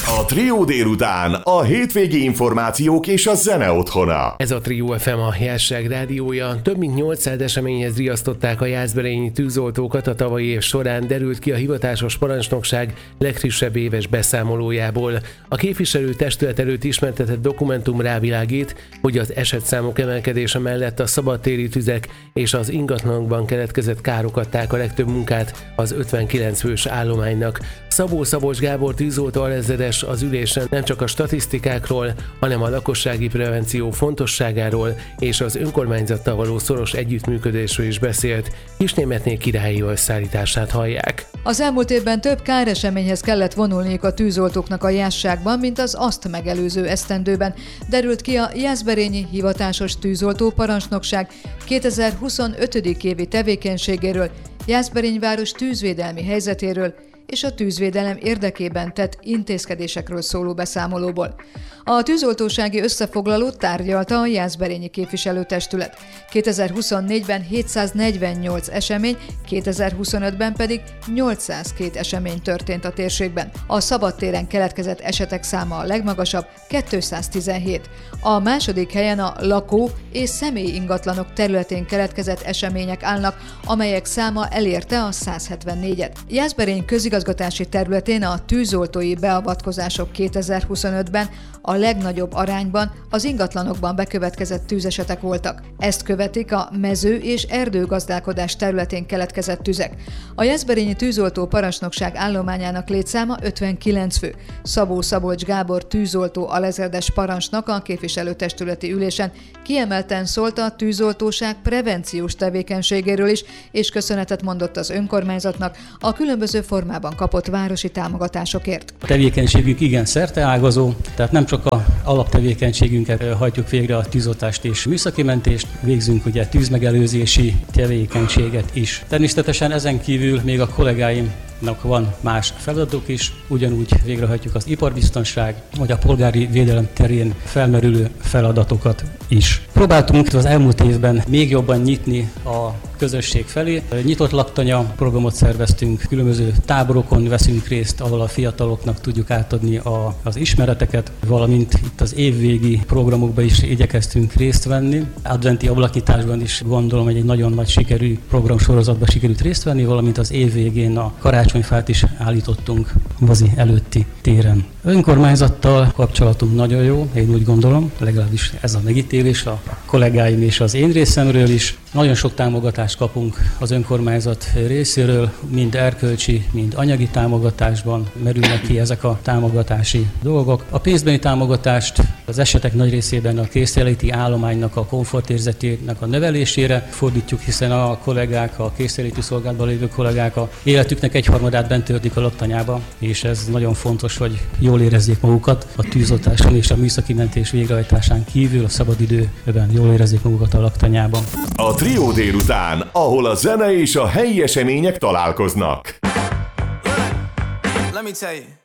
A Trió délután a hétvégi információk és a zene otthona. Ez a Trió FM, a Jászság rádiója. Több mint 800 eseményhez riasztották a jászberényi tűzoltókat a tavalyi év során, derült ki a hivatásos parancsnokság legfrissebb éves beszámolójából. A képviselőtestület előtt ismertetett dokumentum rávilágít, hogy az esetszámok emelkedése mellett a szabadtéri tüzek és az ingatlanokban keletkezett károk adták a legtöbb munkát az 59 fős állománynak. Szabó Gábor tűzoltó alezredes az ülésen nem csak a statisztikákról, hanem a lakossági prevenció fontosságáról és az önkormányzattal való szoros együttműködésről is beszélt. Kisnémetné Királyi összeállítását hallják. Az elmúlt évben több káreseményhez kellett vonulniuk a tűzoltóknak a Jászságban, mint az azt megelőző esztendőben, derült ki a Jászberényi Hivatásos Tűzoltó Parancsnokság 2025. évi tevékenységéről, Jászberény város tűzvédelmi helyzetéről és a tűzvédelem érdekében tett intézkedésekről szóló beszámolóból. A tűzoltósági összefoglalót tárgyalta a jászberényi képviselőtestület. 2024-ben 748 esemény, 2025-ben pedig 802 esemény történt a térségben. A szabadtéren keletkezett esetek száma a legmagasabb, 217. A második helyen a lakó- és személyi ingatlanok területén keletkezett események állnak, amelyek száma elérte a 174-et. Jászberény közigazgatási területén a tűzoltói beavatkozások 2025-ben a legnagyobb arányban az ingatlanokban bekövetkezett tűzesetek voltak. Ezt követik a mező- és erdőgazdálkodás területén keletkezett tüzek. A jászberényi tűzoltó parancsnokság állományának létszáma 59 fő. Szabó Gábor tűzoltó alezredes parancsnok a képviselőtestületi ülésen kiemelten szólt a tűzoltóság prevenciós tevékenységéről is, és köszönetet mondott az önkormányzatnak a különböző formában kapott városi támogatásokért. A tevékenységünk igen szerteágazó, tehát nem csak a alaptevékenységünket hajtjuk végre, a tűzoltást és műszaki mentést, végzünk ugye tűzmegelőzési tevékenységet is. Természetesen ezen kívül még a kollégáimnak van más feladatok is, ugyanúgy végrehajtjuk az iparbiztonság vagy a polgári védelem terén felmerülő feladatokat is. Próbáltunk az elmúlt évben még jobban nyitni a közösség felé. Nyitott laktanya programot szerveztünk, különböző táborokon veszünk részt, ahol a fiataloknak tudjuk átadni az ismereteket, valamint itt az évvégi programokban is igyekeztünk részt venni. Adventi ablaknyitásban is gondolom, hogy egy nagyon nagy sikerű programsorozatban sikerült részt venni, valamint az évvégén a karácsonyfát is állítottunk mozi előtti téren. Önkormányzattal kapcsolatunk nagyon jó, én úgy gondolom, legalábbis ez a megítélés a kollégáim és az én részemről is. Nagyon sok támogatást kapunk az önkormányzat részéről, mind erkölcsi, mind anyagi támogatásban merülnek ki ezek a támogatási dolgok. A pénzbeni támogatást az esetek nagy részében a készjelenléti állománynak a komfortérzetének a növelésére fordítjuk, hiszen a kollégák, a készjelenléti szolgálatban lévő kollégák a életüknek egyharmadát bent töltik a laktanyába, és ez nagyon fontos, hogy jól érezzék magukat a tűzoltáson és a műszaki mentés végrehajtásán kívül, a szabadidőben jól érezzék magukat a laktanyában. A Trió délután, ahol a zene és a helyi események találkoznak. Let me tell you.